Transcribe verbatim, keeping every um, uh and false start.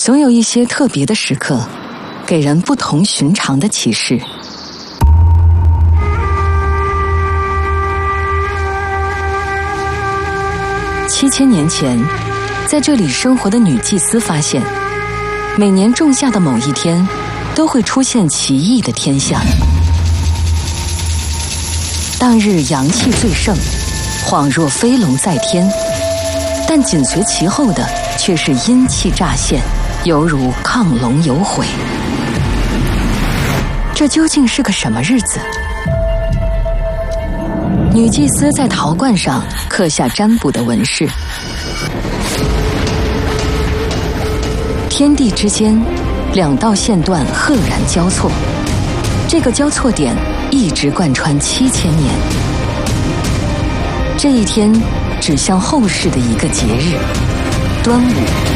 总有一些特别的时刻，给人不同寻常的启示。七千年前，在这里生活的女祭司发现，每年仲夏的某一天，都会出现奇异的天象。当日阳气最盛，恍若飞龙在天，但紧随其后的却是阴气乍现，犹如亢龙有悔。这究竟是个什么日子？女祭司在陶罐上刻下占卜的纹饰。天地之间，两道线段赫然交错，这个交错点一直贯穿七千年。这一天指向后世的一个节日——端午。